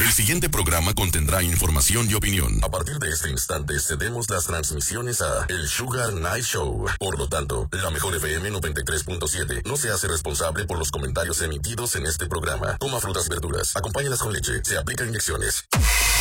El siguiente programa contendrá información y opinión. A partir de este instante cedemos las transmisiones a El Sugar Night Show. Por lo tanto, la Mejor FM 93.7 no se hace responsable por los comentarios emitidos en este programa. Toma frutas y verduras, acompáñalas con leche, se aplican inyecciones.